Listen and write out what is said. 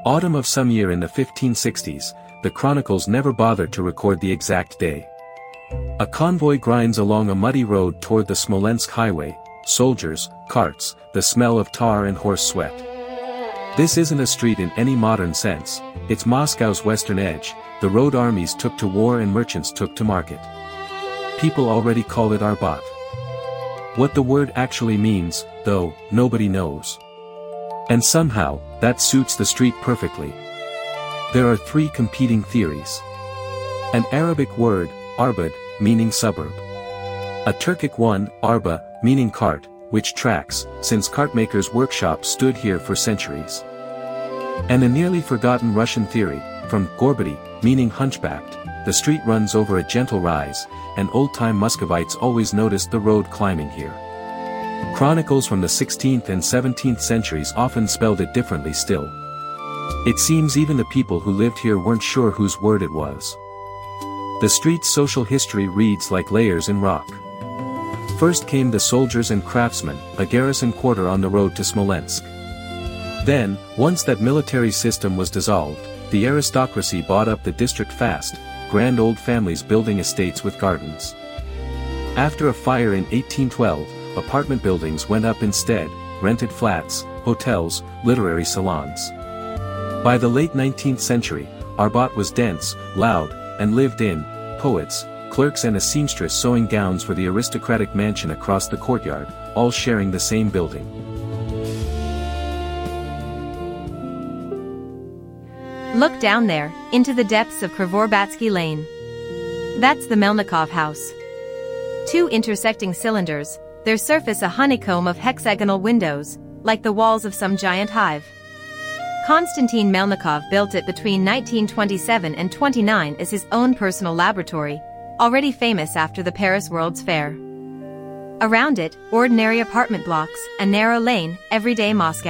Autumn of some year in the 1560s, the chronicles never bothered to record the exact day. A convoy grinds along a muddy road toward the Smolensk highway, soldiers, carts, the smell of tar and horse sweat. This isn't a street in any modern sense, it's Moscow's western edge. The road armies took to war and merchants took to market. People already call it Arbat. What the word actually means, though, nobody knows. And somehow, that suits the street perfectly. There are three competing theories. An Arabic word, Arbad, meaning suburb. A Turkic one, Arba, meaning cart, which tracks, since cartmakers' workshops stood here for centuries. And a nearly forgotten Russian theory, from Gorbady, meaning hunchbacked, the street runs over a gentle rise, and old-time Muscovites always noticed the road climbing here. Chronicles from the 16th and 17th centuries often spelled it differently still. It seems even the people who lived here weren't sure whose word it was. The street's social history reads like layers in rock. First came the soldiers and craftsmen, a garrison quarter on the road to Smolensk. Then, once that military system was dissolved, the aristocracy bought up the district fast, grand old families building estates with gardens. After a fire in 1812, apartment buildings went up instead, rented flats, hotels, literary salons. By the late 19th century, Arbat was dense, loud, and lived in, poets, clerks and a seamstress sewing gowns for the aristocratic mansion across the courtyard, all sharing the same building. Look down there, into the depths of Krvorbátsky Lane. That's the Melnikov house. Two intersecting cylinders, their surface a honeycomb of hexagonal windows, like the walls of some giant hive. Konstantin Melnikov built it between 1927 and 29 as his own personal laboratory, already famous after the Paris World's Fair. Around it, ordinary apartment blocks, a narrow lane, everyday Moscow.